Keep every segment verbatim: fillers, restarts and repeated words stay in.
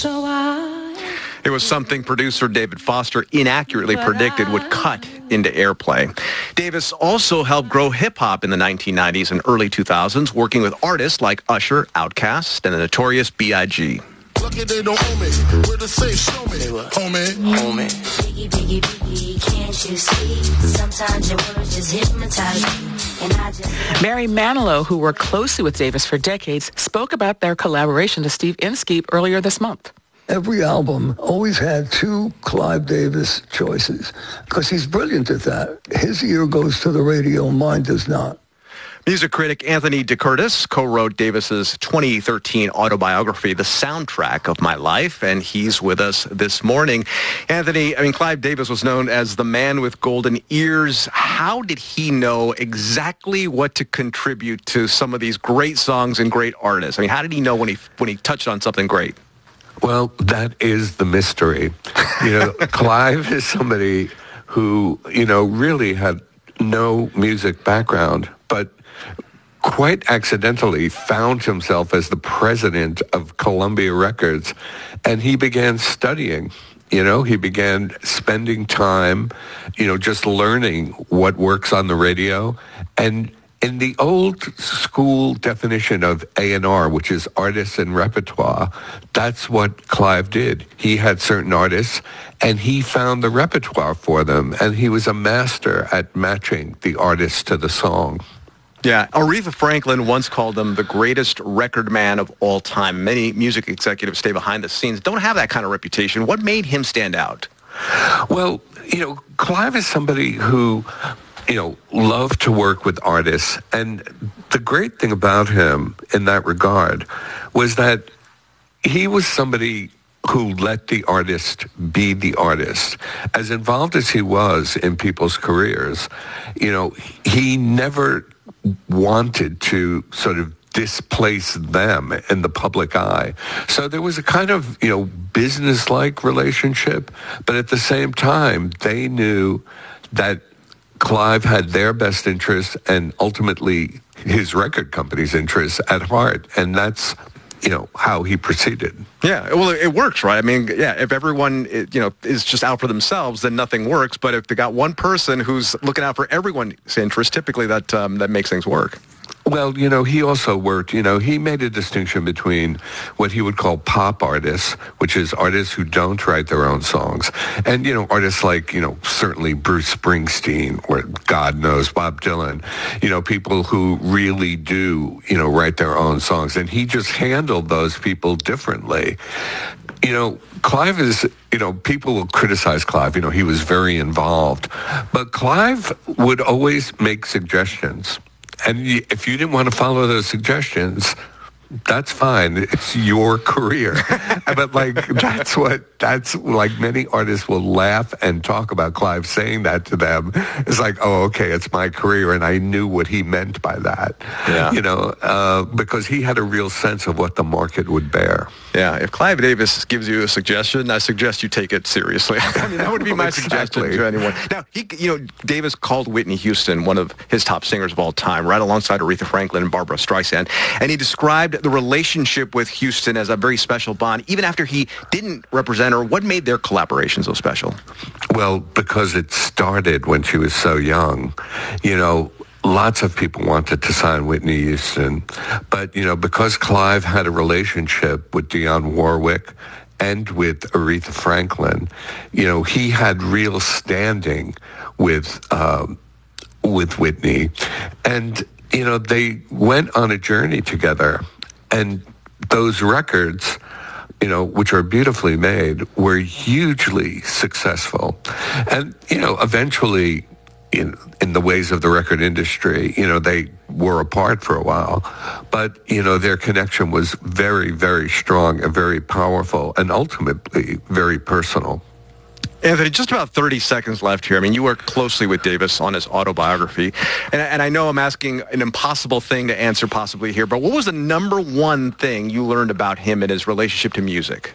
So I... It was something producer David Foster inaccurately predicted would cut into airplay. Davis also helped grow hip-hop in the nineteen nineties and early two thousands, working with artists like Usher, Outkast, and the notorious B I G Lucky they don't own me. Where to say, show me, homie. Homie. Biggie, biggie, biggie, can't you see? Sometimes your words just hypnotize me. And I just... Mary Manilow, who worked closely with Davis for decades, spoke about their collaboration to Steve Inskeep earlier this month. Every album always had two Clive Davis choices because he's brilliant at that. His ear goes to the radio, mine does not. Music critic Anthony DeCurtis co-wrote Davis's twenty thirteen autobiography, The Soundtrack of My Life, and he's with us this morning. Anthony, I mean, Clive Davis was known as the man with golden ears. How did he know exactly what to contribute to some of these great songs and great artists? I mean, how did he know when he when he touched on something great? Well, that is the mystery. You know, Clive is somebody who, you know, really had no music background, but quite accidentally found himself as the president of Columbia Records, and he began studying. You know, he began spending time, you know, just learning what works on the radio. And in the old school definition of A and R, which is artists and repertoire, that's what Clive did. He had certain artists, and he found the repertoire for them, and he was a master at matching the artist to the song. Yeah, Aretha Franklin once called him the greatest record man of all time. Many music executives stay behind the scenes, don't have that kind of reputation. What made him stand out? Well, you know, Clive is somebody who, you know, loved to work with artists. And the great thing about him in that regard was that he was somebody who let the artist be the artist. As involved as he was in people's careers, you know, he never wanted to sort of displace them in the public eye. So there was a kind of, you know, business-like relationship, but at the same time, they knew that Clive had their best interests and ultimately his record company's interests at heart, and that's, you know, how he proceeded. Yeah, well, it works, right? I mean, yeah, if everyone, you know, is just out for themselves, then nothing works. But if they got one person who's looking out for everyone's interest, typically that um, that makes things work. Well, you know, he also worked, you know, he made a distinction between what he would call pop artists, which is artists who don't write their own songs, and, you know, artists like, you know, certainly Bruce Springsteen or God knows Bob Dylan, you know, people who really do, you know, write their own songs. And he just handled those people differently. You know, Clive is, you know, people will criticize Clive. You know, he was very involved. But Clive would always make suggestions. And if you didn't want to follow those suggestions, that's fine. It's your career. But, like, that's what, that's, like, many artists will laugh and talk about Clive saying that to them. It's like, oh, okay, it's my career, and I knew what he meant by that. Yeah. You know, uh, because he had a real sense of what the market would bear. Yeah, if Clive Davis gives you a suggestion, I suggest you take it seriously. I mean, that would be my Exactly. suggestion to anyone. Now, he, you know, Davis called Whitney Houston one of his top singers of all time, right alongside Aretha Franklin and Barbra Streisand, and he described the relationship with Houston as a very special bond, even after he didn't represent her. What made their collaboration so special? Well, because it started when she was so young. You know, lots of people wanted to sign Whitney Houston, but, you know, because Clive had a relationship with Dionne Warwick and with Aretha Franklin, you know, he had real standing with um, with Whitney. And, you know, they went on a journey together. And those records, you know, which are beautifully made, were hugely successful. And, you know, eventually, in in the ways of the record industry, you know, they were apart for a while. But, you know, their connection was very, very strong and very powerful and ultimately very personal. Anthony, just about thirty seconds left here. I mean, you worked closely with Davis on his autobiography, and, and I know I'm asking an impossible thing to answer possibly here, but what was the number one thing you learned about him and his relationship to music?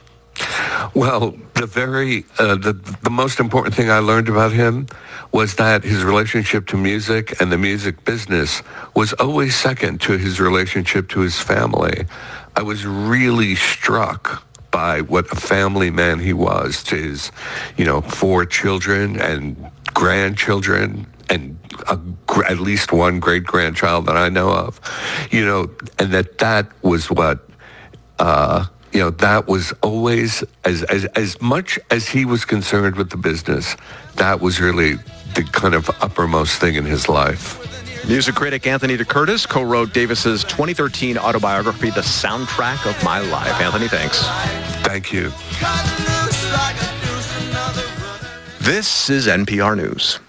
Well, the very, uh, the, the most important thing I learned about him was that his relationship to music and the music business was always second to his relationship to his family. I was really struck by what a family man he was to his, you know, four children and grandchildren and a, at least one great-grandchild that I know of, you know, and that that was what, uh, you know, that was always, as, as, as much as he was concerned with the business, that was really the kind of uppermost thing in his life. Music critic Anthony DeCurtis co-wrote Davis's twenty thirteen autobiography, The Soundtrack of My Life. Anthony, thanks. Thank you. This is N P R News.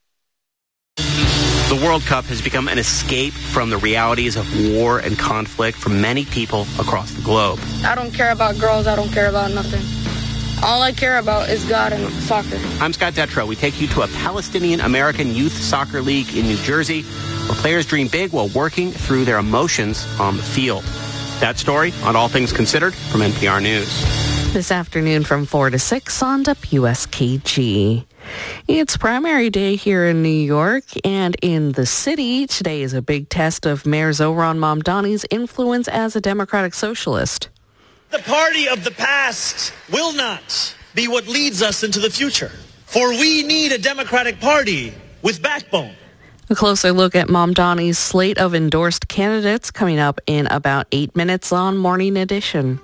The World Cup has become an escape from the realities of war and conflict for many people across the globe. I don't care about girls. I don't care about nothing. All I care about is God and soccer. I'm Scott Detrow. We take you to a Palestinian-American youth soccer league in New Jersey where players dream big while working through their emotions on the field. That story on All Things Considered from N P R News. This afternoon from four to six on W S K G. It's primary day here in New York and in the city. Today is a big test of Mayor Zohran Mamdani's influence as a Democratic Socialist. The party of the past will not be what leads us into the future. For we need a Democratic Party with backbone. A closer look at Mamdani's slate of endorsed candidates coming up in about eight minutes on Morning Edition.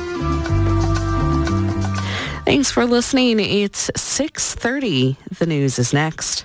Thanks for listening. It's six thirty. The news is next.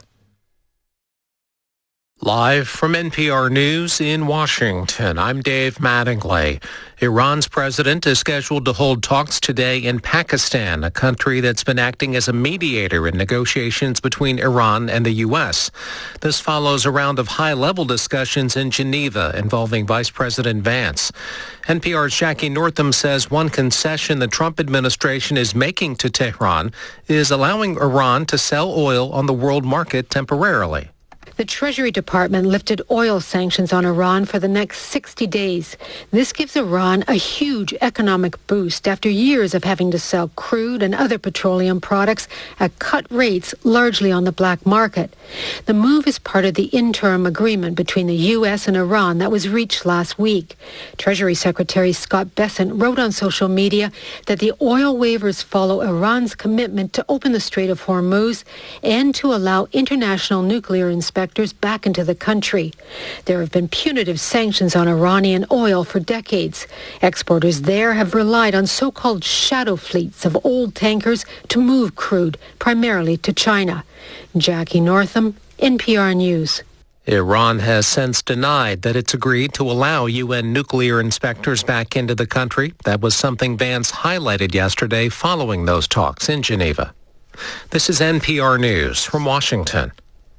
Live from N P R News in Washington, I'm Dave Mattingly. Iran's president is scheduled to hold talks today in Pakistan, a country that's been acting as a mediator in negotiations between Iran and the U S. This follows a round of high-level discussions in Geneva involving Vice President Vance. N P R's Jackie Northam says one concession the Trump administration is making to Tehran is allowing Iran to sell oil on the world market temporarily. The Treasury Department lifted oil sanctions on Iran for the next sixty days. This gives Iran a huge economic boost after years of having to sell crude and other petroleum products at cut rates, largely on the black market. The move is part of the interim agreement between the U S and Iran that was reached last week. Treasury Secretary Scott Bessent wrote on social media that the oil waivers follow Iran's commitment to open the Strait of Hormuz and to allow international nuclear inspectors back into the country. There have been punitive sanctions on Iranian oil for decades. Exporters there have relied on so-called shadow fleets of old tankers to move crude, primarily to China. Jackie Northam, N P R News. Iran has since denied that it's agreed to allow U N nuclear inspectors back into the country. That was something Vance highlighted yesterday following those talks in Geneva. This is N P R News from Washington.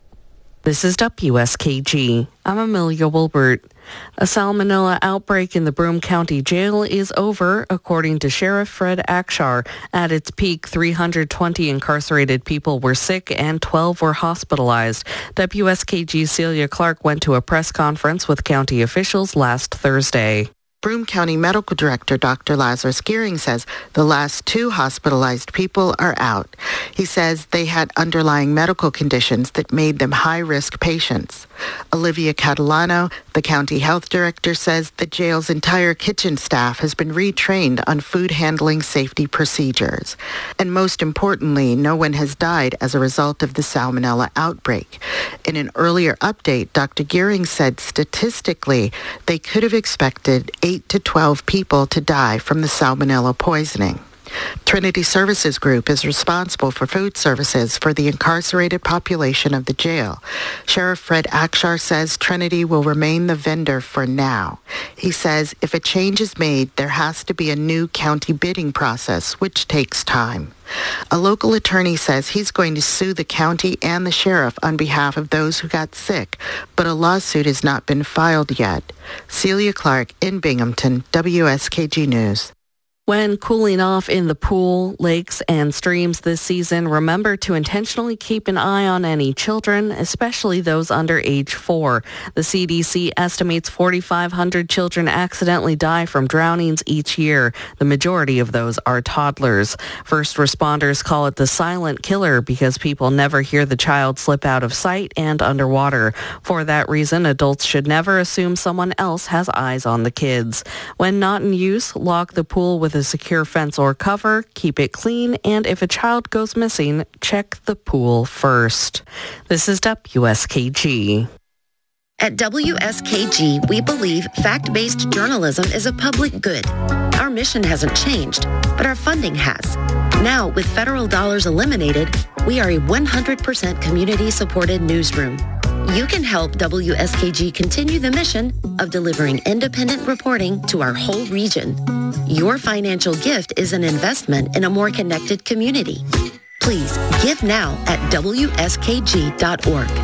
This is W S K G. I'm Amelia Wilbert. A salmonella outbreak in the Broome County Jail is over, according to Sheriff Fred Akshar. At its peak, three hundred twenty incarcerated people were sick and twelve were hospitalized. W S K G's Celia Clark went to a press conference with county officials last Thursday. Broome County Medical Director Doctor Lazarus Gearing says the last two hospitalized people are out. He says they had underlying medical conditions that made them high-risk patients. Olivia Catalano, the county health director, says the jail's entire kitchen staff has been retrained on food handling safety procedures. And most importantly, no one has died as a result of the salmonella outbreak. In an earlier update, Doctor Gearing said statistically they could have expected eight to twelve people to die from the salmonella poisoning. Trinity Services Group is responsible for food services for the incarcerated population of the jail. Sheriff Fred Akshar says Trinity will remain the vendor for now. He says if a change is made, there has to be a new county bidding process, which takes time. A local attorney says he's going to sue the county and the sheriff on behalf of those who got sick, but a lawsuit has not been filed yet. Celia Clark in Binghamton, W S K G News. When cooling off in the pool, lakes, and streams this season, remember to intentionally keep an eye on any children, especially those under age four. The C D C estimates four thousand five hundred children accidentally die from drownings each year. The majority of those are toddlers. First responders call it the silent killer because people never hear the child slip out of sight and underwater. For that reason, adults should never assume someone else has eyes on the kids. When not in use, lock the pool with with a secure fence or cover, keep it clean, and if a child goes missing, check the pool first. This is W S K G. At W S K G, we believe fact-based journalism is a public good. Our mission hasn't changed, but our funding has. Now, with federal dollars eliminated, we are a one hundred percent community-supported newsroom. You can help W S K G continue the mission of delivering independent reporting to our whole region. Your financial gift is an investment in a more connected community. Please give now at W S K G dot org.